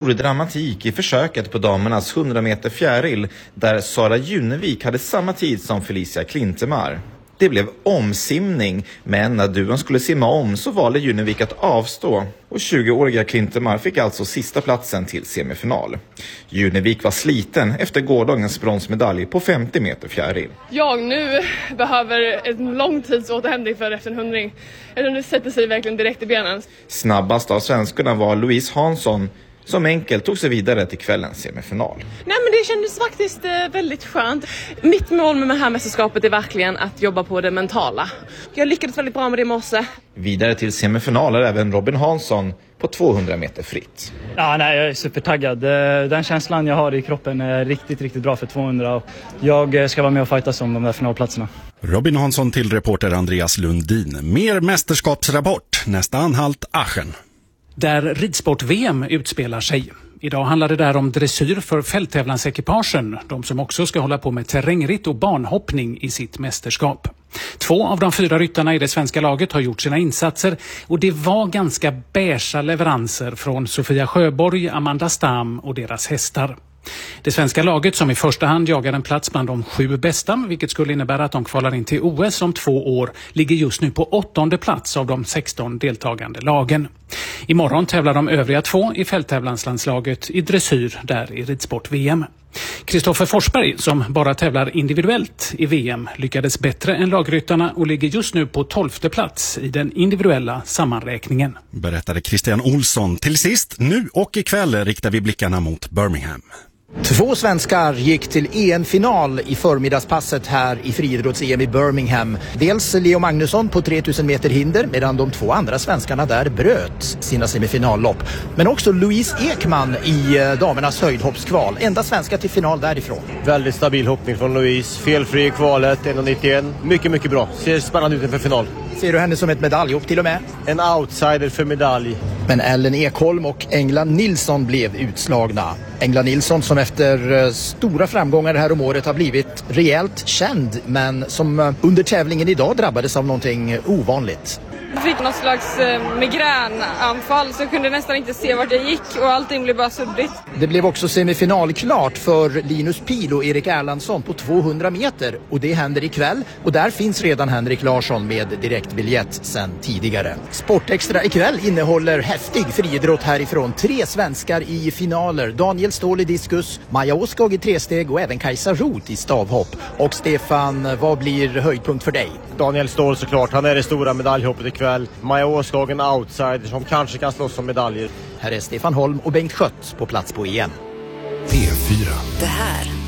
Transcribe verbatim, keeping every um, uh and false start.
stor dramatik i försöket på damernas hundra meter fjäril där Sara Junevik hade samma tid som Felicia Klintemar. Det blev omsimning, men när duon skulle simma om så valde Junevik att avstå och tjugoåriga Klintemar fick alltså sista platsen till semifinal. Junevik var sliten efter gårdagens bronsmedalj på femtio meter fjäril. Jag nu behöver en lång tids återhämtning för efter en hundring. Eller nu sätter sig verkligen direkt i benen. Snabbast av svenskarna var Louise Hansson, som enkelt tog sig vidare till kvällens semifinal. Nej, men det kändes faktiskt eh, väldigt skönt. Mitt mål med det här mästerskapet är verkligen att jobba på det mentala. Jag lyckades väldigt bra med det i morse. Vidare till semifinaler även Robin Hansson på tvåhundra meter fritt. Ja, nej, jag är supertaggad. Den känslan jag har i kroppen är riktigt, riktigt bra för tvåhundra. Och jag ska vara med och fightas om de där finalplatserna. Robin Hansson till reporter Andreas Lundin. Mer mästerskapsrapport. Nästa anhalt Aachen. Där ridsport-V M utspelar sig. Idag handlar det där om dressyr för fälttävlansekipagen, de som också ska hålla på med terrängritt och banhoppning i sitt mästerskap. Två av de fyra ryttarna i det svenska laget har gjort sina insatser och det var ganska beiga leveranser från Sofia Sjöborg, Amanda Stam och deras hästar. Det svenska laget som i första hand jagar en plats bland de sju bästa, vilket skulle innebära att de kvalar in till O S om två år, ligger just nu på åttonde plats av de sexton deltagande lagen. Imorgon tävlar de övriga två i fälttävlanslandslaget i dressyr där i ridsport-V M. Kristoffer Forsberg, som bara tävlar individuellt i V M, lyckades bättre än lagryttarna och ligger just nu på tolfte plats i den individuella sammanräkningen. Berättade Christian Olsson. Till sist, nu och ikväll riktar vi blickarna mot Birmingham. Två svenskar gick till E M-final i förmiddagspasset här i friidrotts-E M i Birmingham. Dels Leo Magnusson på tre tusen meter hinder medan de två andra svenskarna där bröt sina semifinallopp. Men också Louise Ekman i damernas höjdhoppskval. Enda svenska till final därifrån. Väldigt stabil hoppning från Louise. Felfri i kvalet, en nittioett. Mycket, mycket bra. Ser spännande ut inför final. Ser du henne som ett medaljhopp till och med? En outsider för medalj. Men Ellen Ekholm och Engla Nilsson blev utslagna. Engla Nilsson som efter stora framgångar här om året har blivit rejält känd, men som under tävlingen idag drabbades av någonting ovanligt. Jag fick något slags migränanfall så jag kunde nästan inte se vart jag gick och allting blev bara suddigt. Det blev också semifinalklart för Linus Pil och Erik Erlandsson på tvåhundra meter och det händer ikväll och där finns redan Henrik Larsson med direktbiljett sedan tidigare. Sportextra ikväll innehåller häftig friidrott härifrån. Tre svenskar i finaler. Daniel Ståhl i diskus, Maja Åskog i tresteg och även Kajsa Roth i stavhopp. Och Stefan, vad blir höjdpunkt för dig? Daniel Ståhl såklart, han är det stora medaljhoppet ikväll. Maja Åskog en outsider som kanske kan slåss om medaljer. Här är Stefan Holm och Bengt Schött på plats på E M. P fyra. Det här